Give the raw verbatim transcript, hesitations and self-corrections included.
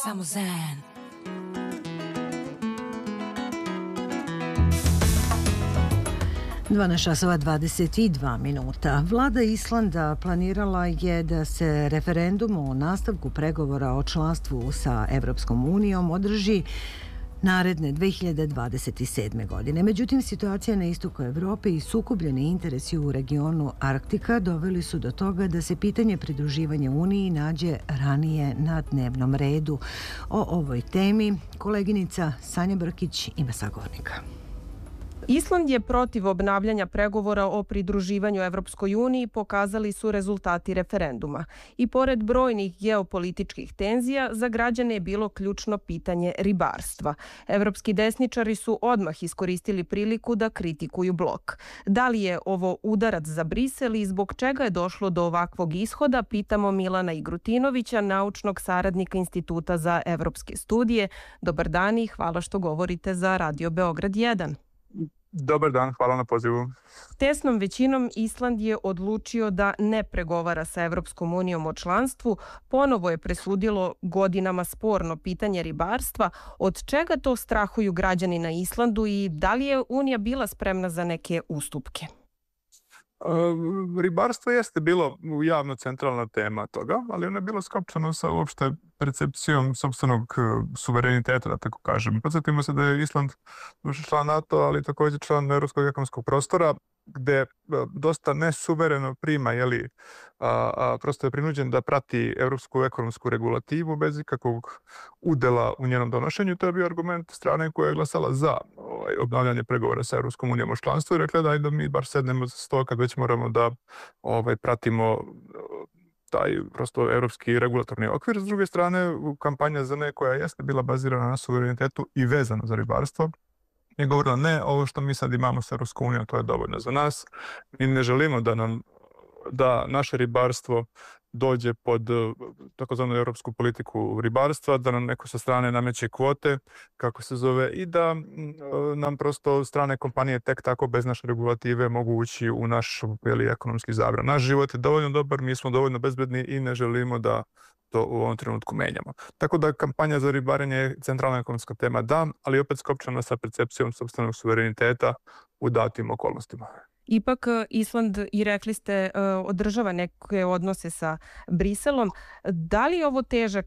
Samo zen. dvanaest časova dvadeset dva minuta. Vlada Islanda planirala je da se referendum o nastavku pregovora o članstvu sa Evropskom unijom održi naredne dve hiljade dvadeset sedme. godine. Međutim, situacija na istoku Evrope i sukobljeni interesi u regionu Arktika doveli su do toga da se pitanje pridruživanja Uniji nađe ranije na dnevnom redu. O ovoj temi koleginica Sanja Brkić ima sagovornika. Island je protiv obnavljanja pregovora o pridruživanju Evropskoj uniji, pokazali su rezultati referenduma. I pored brojnih geopolitičkih tenzija, za građane je bilo ključno pitanje ribarstva. Evropski desničari su odmah iskoristili priliku da kritikuju blok. Da li je ovo udarac za Brisel i zbog čega je došlo do ovakvog ishoda, pitamo Milana Igrutinovića, naučnog saradnika Instituta za evropske studije. Dobar dan i hvala što govorite za Radio Beograd jedan. Dobar dan, hvala na pozivu. Tesnom većinom Island je odlučio da ne pregovara sa Evropskom unijom o članstvu. Ponovo je presudilo godinama sporno pitanje ribarstva. Od čega to strahuju građani na Islandu i da li je Unija bila spremna za neke ustupke? Uh, ribarstvo jeste bilo javno centralna tema toga, ali ono je bilo skopčano sa uopšte percepcijom sopstvenog uh, suvereniteta, da tako kažem. Podsjetimo se da je Island član NATO, ali također član Evropskog ekonomskog prostora, gde uh, dosta nesuvereno prima, jeli, a, a prosto je prinuđen da prati evropsku ekonomsku regulativu bez ikakvog udela u njenom donošenju. To je bio argument strane koja je glasala za ovaj, obnavljanje pregovora sa Evropskom unijom o članstvu i rekla da, ajde da mi bar sednemo za sto kad već moramo da ovaj, pratimo taj prosto evropski regulatorni okvir. S druge strane, kampanja za ne koja jeste bila bazirana na suverenitetu i vezana za ribarstvo je govorila ne, ovo što mi sad imamo sa Evropskom unijom, to je dovoljno za nas. Mi ne želimo da nam da naše ribarstvo dođe pod takozvanu europsku politiku ribarstva, da nam neko sa strane nameće kvote, kako se zove, i da nam prosto strane kompanije tek tako bez naše regulative mogu ući u naš jeli, ekonomski zabran. Naš život je dovoljno dobar, mi smo dovoljno bezbedni i ne želimo da to u ovom trenutku menjamo. Tako da kampanja za ribarenje je centralna ekonomska tema, da, ali opet skopčana sa percepcijom sopstvenog suvereniteta u datim okolnostima. Ipak Island, i rekli ste, održava neke odnose sa Briselom. Da li je ovo težak